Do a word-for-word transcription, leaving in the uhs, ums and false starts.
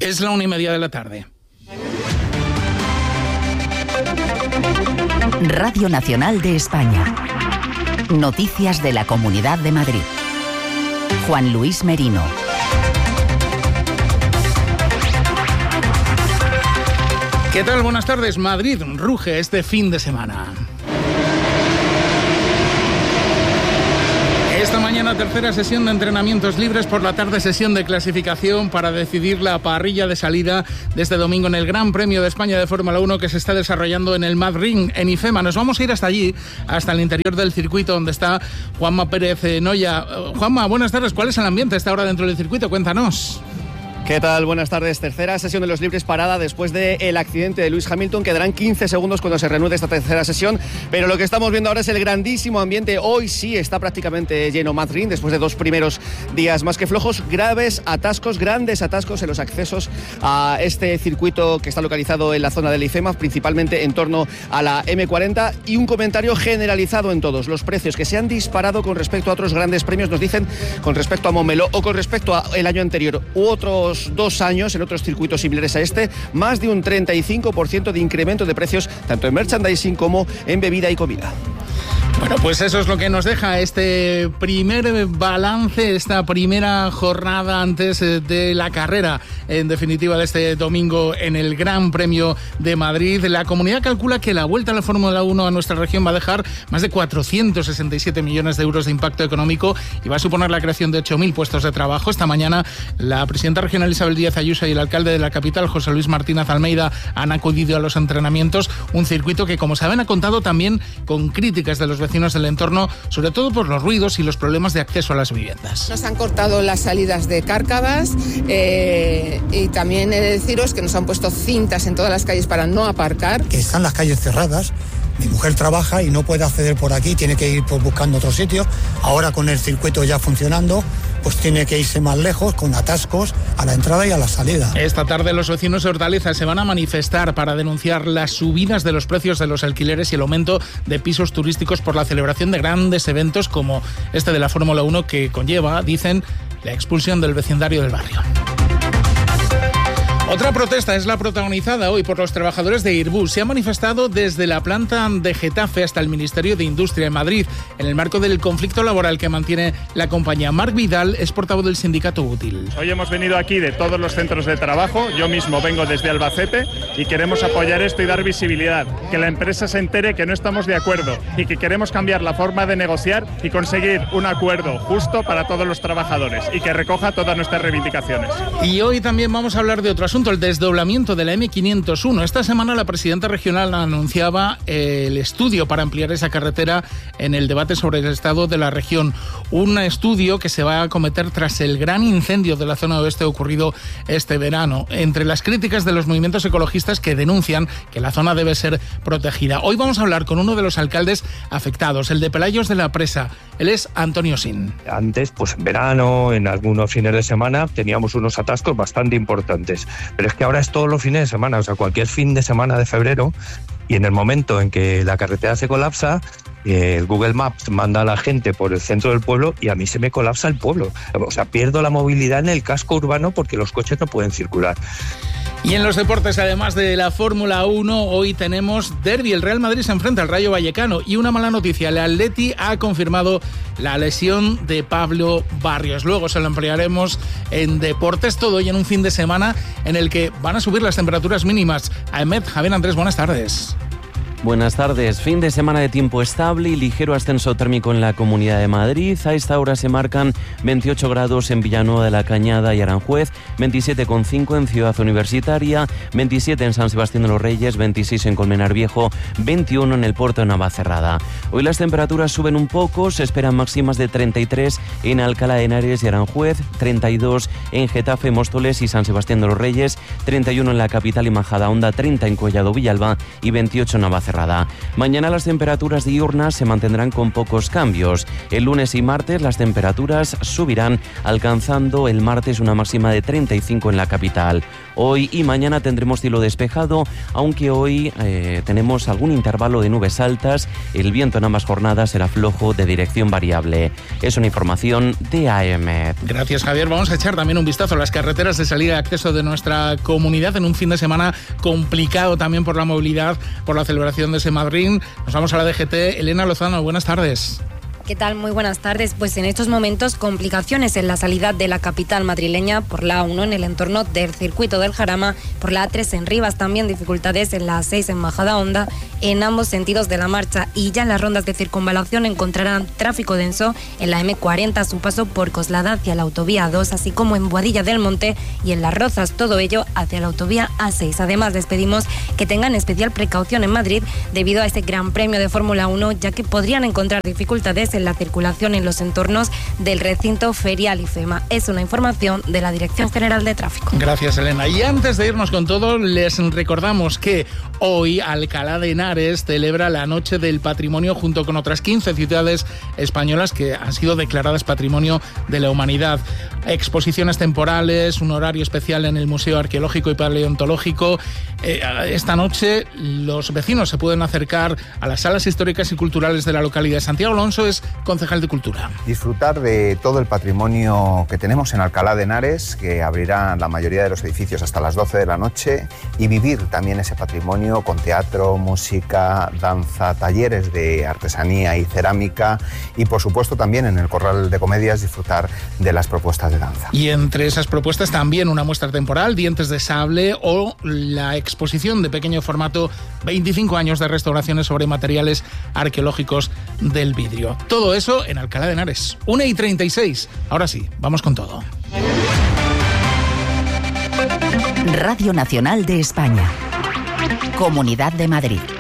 Es la una y media de la tarde. Radio Nacional de España. Noticias de la Comunidad de Madrid. Juan Luis Merino. ¿Qué tal? Buenas tardes. Madrid ruge este fin de semana. Esta mañana tercera sesión de entrenamientos libres, por la tarde sesión de clasificación para decidir la parrilla de salida de este domingo en el Gran Premio de España de Fórmula uno que se está desarrollando en el Madrid, en IFEMA. Nos vamos a ir hasta allí, hasta el interior del circuito donde está Juanma Pérez Noya. Juanma, buenas tardes. ¿Cuál es el ambiente a esta hora dentro del circuito? Cuéntanos. ¿Qué tal? Buenas tardes. Tercera sesión de los libres parada después del accidente de Lewis Hamilton. Quedarán quince segundos cuando se reanude esta tercera sesión, pero lo que estamos viendo ahora es el grandísimo ambiente. Hoy sí está prácticamente lleno Madrid, después de dos primeros días más que flojos. Graves atascos, grandes atascos en los accesos a este circuito que está localizado en la zona del IFEMA, principalmente en torno a la eme cuarenta, y un comentario generalizado en todos. Los precios que se han disparado con respecto a otros grandes premios, nos dicen, con respecto a Montmeló o con respecto al año anterior u otros dos años en otros circuitos similares a este, más de un treinta y cinco por ciento de incremento de precios tanto en merchandising como en bebida y comida. Bueno, pues eso es lo que nos deja este primer balance, esta primera jornada antes de la carrera, en definitiva, de este domingo en el Gran Premio de Madrid. La comunidad calcula que la vuelta a la Fórmula uno a nuestra región va a dejar más de cuatrocientos sesenta y siete millones de euros de impacto económico y va a suponer la creación de ocho mil puestos de trabajo. Esta mañana la presidenta regional Isabel Díaz Ayuso y el alcalde de la capital, José Luis Martínez Almeida, han acudido a los entrenamientos. Un circuito que, como saben, ha contado también con críticas de los vecinos del entorno, sobre todo por los ruidos y los problemas de acceso a las viviendas. Nos han cortado las salidas de Cárcavas eh, y también he de deciros que nos han puesto cintas en todas las calles para no aparcar. Que están las calles cerradas. Mi mujer trabaja y no puede acceder por aquí, tiene que ir pues, buscando otro sitio. Ahora con el circuito ya funcionando, pues tiene que irse más lejos, con atascos a la entrada y a la salida. Esta tarde los vecinos de Hortaleza se van a manifestar para denunciar las subidas de los precios de los alquileres y el aumento de pisos turísticos por la celebración de grandes eventos como este de la Fórmula uno, que conlleva, dicen, la expulsión del vecindario del barrio. Otra protesta es la protagonizada hoy por los trabajadores de Airbus. Se ha manifestado desde la planta de Getafe hasta el Ministerio de Industria en Madrid, en el marco del conflicto laboral que mantiene la compañía. Marc Vidal es portavoz del sindicato Útil. Hoy hemos venido aquí de todos los centros de trabajo, yo mismo vengo desde Albacete y queremos apoyar esto y dar visibilidad, que la empresa se entere que no estamos de acuerdo y que queremos cambiar la forma de negociar y conseguir un acuerdo justo para todos los trabajadores y que recoja todas nuestras reivindicaciones. Y hoy también vamos a hablar de otro asunto, el desdoblamiento de la eme quinientos uno. Esta semana la presidenta regional anunciaba el estudio para ampliar esa carretera en el debate sobre el estado de la región. Un estudio que se va a acometer tras el gran incendio de la zona oeste ocurrido este verano. Entre las críticas de los movimientos ecologistas que denuncian que la zona debe ser protegida. Hoy vamos a hablar con uno de los alcaldes afectados, el de Pelayos de la Presa. Él es Antonio Sin. Antes, pues en verano, en algunos fines de semana, teníamos unos atascos bastante importantes. Pero es que ahora es todos los fines de semana, o sea, cualquier fin de semana de febrero, y en el momento en que la carretera se colapsa, eh, el Google Maps manda a la gente por el centro del pueblo y a mí se me colapsa el pueblo. O sea, pierdo la movilidad en el casco urbano porque los coches no pueden circular. Y en los deportes, además de la Fórmula uno, hoy tenemos derbi. El Real Madrid se enfrenta al Rayo Vallecano. Y una mala noticia, el Atleti ha confirmado la lesión de Pablo Barrios. Luego se lo ampliaremos en deportes, todo hoy en un fin de semana en el que van a subir las temperaturas mínimas. Ahmed, Javier Andrés, buenas tardes. Buenas tardes. Fin de semana de tiempo estable y ligero ascenso térmico en la Comunidad de Madrid. A esta hora se marcan veintiocho grados en Villanueva de la Cañada y Aranjuez, veintisiete coma cinco en Ciudad Universitaria, veintisiete en San Sebastián de los Reyes, veintiséis en Colmenar Viejo, veintiuno en el Puerto de Navacerrada. Hoy las temperaturas suben un poco, se esperan máximas de treinta y tres en Alcalá de Henares y Aranjuez, treinta y dos en Getafe, Móstoles y San Sebastián de los Reyes, treinta y uno en la capital y Majadahonda, treinta en Collado Villalba y veintiocho en Navacerrada. Ponferrada. Mañana las temperaturas diurnas se mantendrán con pocos cambios. El lunes y martes las temperaturas subirán, alcanzando el martes una máxima de treinta y cinco en la capital. Hoy y mañana tendremos cielo despejado, aunque hoy eh, tenemos algún intervalo de nubes altas. El viento en ambas jornadas será flojo de dirección variable. Es una información de A E M E T. Gracias, Javier. Vamos a echar también un vistazo a las carreteras de salida y acceso de nuestra comunidad en un fin de semana complicado también por la movilidad, por la celebración de ese Madrid. Nos vamos a la D G T. Elena Lozano, buenas tardes. ¿Qué tal? Muy buenas tardes. Pues en estos momentos complicaciones en la salida de la capital madrileña por la A uno en el entorno del circuito del Jarama, por la A tres en Rivas, también dificultades en la A seis en Majadahonda, en ambos sentidos de la marcha, y ya en las rondas de circunvalación encontrarán tráfico denso en la eme cuarenta a su paso por Coslada hacia la autovía A dos, así como en Boadilla del Monte y en Las Rozas, todo ello hacia la autovía A seis. Además, les pedimos que tengan especial precaución en Madrid debido a este Gran Premio de Fórmula uno, ya que podrían encontrar dificultades en la circulación en los entornos del recinto ferial IFEMA. Es una información de la Dirección General de Tráfico. Gracias, Elena. Y antes de irnos con todo, les recordamos que hoy Alcalá de Henares celebra la Noche del Patrimonio junto con otras quince ciudades españolas que han sido declaradas Patrimonio de la Humanidad. Exposiciones temporales, un horario especial en el Museo Arqueológico y Paleontológico. Eh, esta noche los vecinos se pueden acercar a las salas históricas y culturales de la localidad. Santiago Alonso es concejal de Cultura. Disfrutar de todo el patrimonio que tenemos en Alcalá de Henares, que abrirá la mayoría de los edificios hasta las doce de la noche, y vivir también ese patrimonio con teatro, música, danza, talleres de artesanía y cerámica, y por supuesto también en el Corral de Comedias disfrutar de las propuestas de danza. Y entre esas propuestas también una muestra temporal, Dientes de Sable, o la exposición de pequeño formato, veinticinco años de restauraciones sobre materiales arqueológicos del vidrio. Todo eso en Alcalá de Henares. una y treinta y seis. Ahora sí, vamos con todo. Radio Nacional de España. Comunidad de Madrid.